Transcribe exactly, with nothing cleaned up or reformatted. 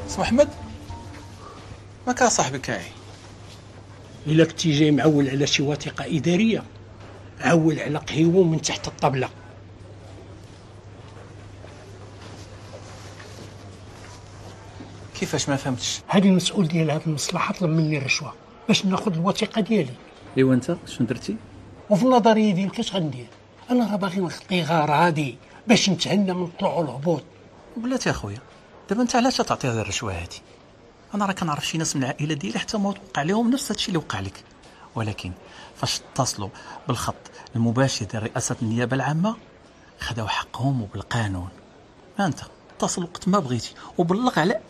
اسمو احمد ما كان صاحبي كاعي. الا كنتي جاي معول على شي وثيقه اداريه عول على قهيوه من تحت الطبله. كيفاش ما فهمتش؟ هذه المسؤول ديال هذه المصلحه طلب مني الرشوه باش ناخذ الوثيقه ديالي. ايوا انت شنو درتي؟ وفي النظريه ديالك اش غندير؟ انا راه باغي نخطي غراضي باش نتهنى من الطلوع والهبوط. بلاتي يا خويا دابا انت علاش تعطي هذه الرشوه هذه؟ انا راه كنعرف شي ناس من العائله ديالي حتى ما وقع لهم نفس هادشي اللي وقع لك، ولكن فاش اتصلوا بالخط المباشر ديال رئاسه النيابه العامه خداو حقهم وبالقانون. ما انت اتصل وقت ما بغيتي وبلغ على